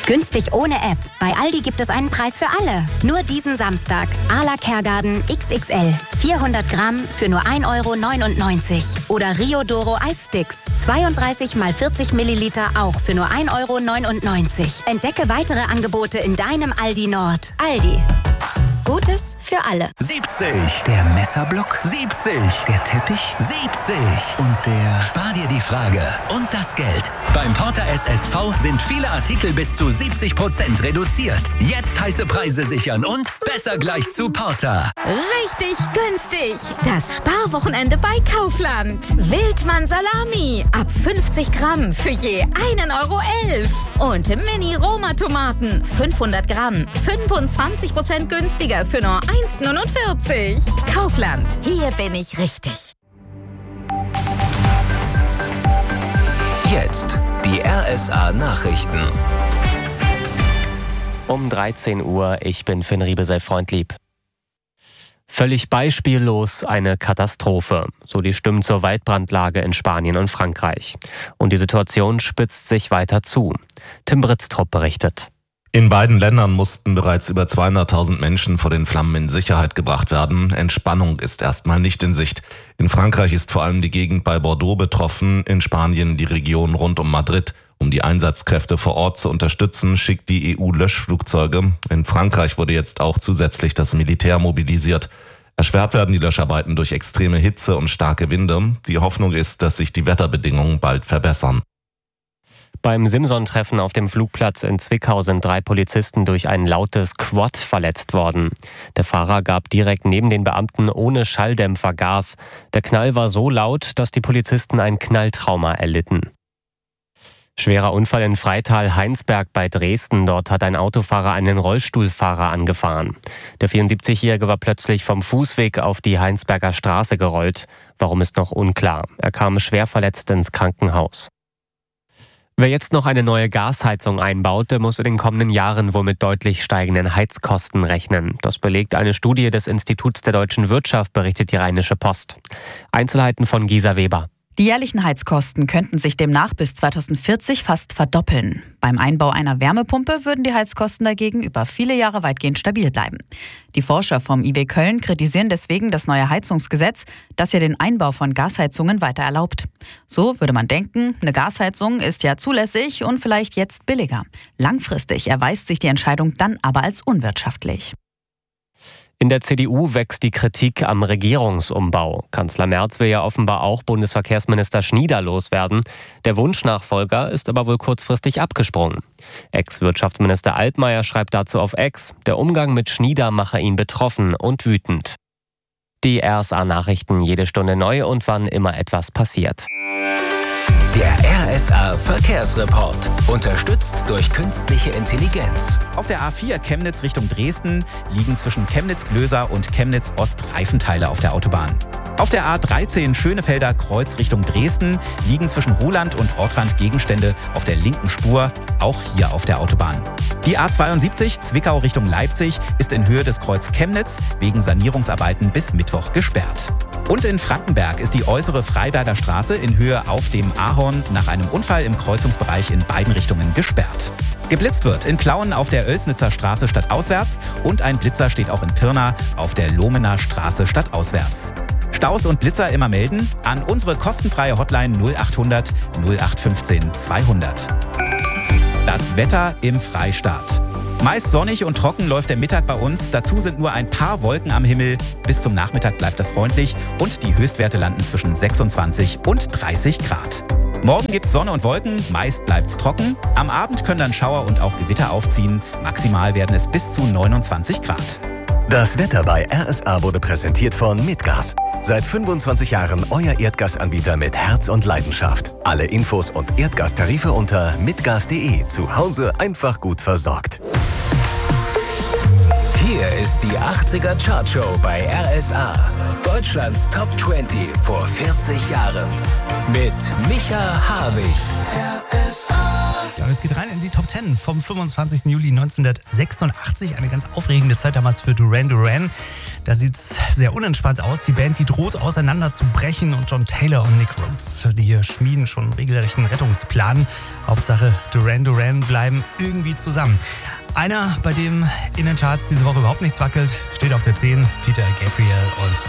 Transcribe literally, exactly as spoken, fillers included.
Günstig ohne App. Bei Aldi gibt es einen Preis für alle. Nur diesen Samstag. Arla Kergarten X X L. vierhundert Gramm für nur ein Euro neunundneunzig. Oder Rio Doro Eissticks. zweiunddreißig mal vierzig Milliliter auch für nur ein Euro neunundneunzig. Entdecke weitere Angebote in deinem Aldi Nord. Aldi. Gutes für alle. siebzig. Der Messerblock. siebzig. Der Teppich. siebzig. Und der... Spar dir die Frage und das Geld. Beim Porter S S V sind viele Artikel bis zu siebzig Prozent reduziert. Jetzt heiße Preise sichern und besser gleich zu Porter. Richtig günstig. Das Sparwochenende bei Kaufland. Wildmann Salami. Ab fünfzig Gramm für je einen Euro elf. Und Mini-Roma-Tomaten. fünfhundert Gramm. fünfundzwanzig Prozent günstiger für nur eins neunundvierzig. Kaufland. Hier bin ich richtig. Jetzt die R S A-Nachrichten. Um dreizehn Uhr, ich bin Finn Riebe, sei freundlieb. Völlig beispiellos eine Katastrophe, so die Stimmen zur Waldbrandlage in Spanien und Frankreich. Und die Situation spitzt sich weiter zu. Tim Britztrup berichtet. In beiden Ländern mussten bereits über zweihunderttausend Menschen vor den Flammen in Sicherheit gebracht werden. Entspannung ist erstmal nicht in Sicht. In Frankreich ist vor allem die Gegend bei Bordeaux betroffen, in Spanien die Region rund um Madrid. Um die Einsatzkräfte vor Ort zu unterstützen, schickt die E U Löschflugzeuge. In Frankreich wurde jetzt auch zusätzlich das Militär mobilisiert. Erschwert werden die Löscharbeiten durch extreme Hitze und starke Winde. Die Hoffnung ist, dass sich die Wetterbedingungen bald verbessern. Beim Simson-Treffen auf dem Flugplatz in Zwickau sind drei Polizisten durch ein lautes Quad verletzt worden. Der Fahrer gab direkt neben den Beamten ohne Schalldämpfer Gas. Der Knall war so laut, dass die Polizisten ein Knalltrauma erlitten. Schwerer Unfall in Freital-Heinsberg bei Dresden. Dort hat ein Autofahrer einen Rollstuhlfahrer angefahren. Der vierundsiebzigjährige war plötzlich vom Fußweg auf die Heinsberger Straße gerollt. Warum ist noch unklar. Er kam schwer verletzt ins Krankenhaus. Wer jetzt noch eine neue Gasheizung einbaut, der muss in den kommenden Jahren wohl mit deutlich steigenden Heizkosten rechnen. Das belegt eine Studie des Instituts der deutschen Wirtschaft, berichtet die Rheinische Post. Einzelheiten von Gisa Weber. Die jährlichen Heizkosten könnten sich demnach bis zweitausendvierzig fast verdoppeln. Beim Einbau einer Wärmepumpe würden die Heizkosten dagegen über viele Jahre weitgehend stabil bleiben. Die Forscher vom I W Köln kritisieren deswegen das neue Heizungsgesetz, das ja den Einbau von Gasheizungen weiter erlaubt. So würde man denken, eine Gasheizung ist ja zulässig und vielleicht jetzt billiger. Langfristig erweist sich die Entscheidung dann aber als unwirtschaftlich. In der C D U wächst die Kritik am Regierungsumbau. Kanzler Merz will ja offenbar auch Bundesverkehrsminister Schnieder loswerden. Der Wunschnachfolger ist aber wohl kurzfristig abgesprungen. Ex-Wirtschaftsminister Altmaier schreibt dazu auf X, der Umgang mit Schnieder mache ihn betroffen und wütend. Die R S A-Nachrichten jede Stunde neu und wann immer etwas passiert. Der R S A-Verkehrsreport. Unterstützt durch künstliche Intelligenz. Auf der A vier Chemnitz Richtung Dresden liegen zwischen Chemnitz-Glöser und Chemnitz-Ost Reifenteile auf der Autobahn. Auf der A dreizehn Schönefelder Kreuz Richtung Dresden liegen zwischen Roland und Ortrand Gegenstände auf der linken Spur, auch hier auf der Autobahn. Die A zweiundsiebzig Zwickau Richtung Leipzig ist in Höhe des Kreuz Chemnitz wegen Sanierungsarbeiten bis Mittwoch gesperrt. Und in Frankenberg ist die äußere Freiberger Straße in Höhe auf dem Ahorn nach einem Unfall im Kreuzungsbereich in beiden Richtungen gesperrt. Geblitzt wird in Plauen auf der Oelsnitzer Straße stadtauswärts und ein Blitzer steht auch in Pirna auf der Lohmener Straße stadtauswärts. Staus und Blitzer immer melden an unsere kostenfreie Hotline null achthundert null acht fünfzehn zweihundert. Das Wetter im Freistaat. Meist sonnig und trocken läuft der Mittag bei uns. Dazu sind nur ein paar Wolken am Himmel. Bis zum Nachmittag bleibt das freundlich und die Höchstwerte landen zwischen sechsundzwanzig und dreißig Grad. Morgen gibt's Sonne und Wolken, meist bleibt's trocken. Am Abend können dann Schauer und auch Gewitter aufziehen. Maximal werden es bis zu neunundzwanzig Grad. Das Wetter bei R S A wurde präsentiert von Mitgas. Seit fünfundzwanzig Jahren euer Erdgasanbieter mit Herz und Leidenschaft. Alle Infos und Erdgastarife unter mitgas punkt de. Zu Hause einfach gut versorgt. Hier ist die achtziger Chartshow bei R S A. Deutschlands Top zwanzig vor vierzig Jahren. Mit Micha Harwig. R S A. es geht rein in die Top zehn vom fünfundzwanzigsten Juli neunzehnhundertsechsundachtzig. Eine ganz aufregende Zeit damals für Duran Duran. Da sieht es sehr unentspannt aus. Die Band, die droht auseinanderzubrechen und John Taylor und Nick Rhodes, die schmieden schon einen regelrechten Rettungsplan. Hauptsache Duran Duran bleiben irgendwie zusammen. Einer, bei dem in den Charts diese Woche überhaupt nichts wackelt, steht auf der zehn, Peter Gabriel und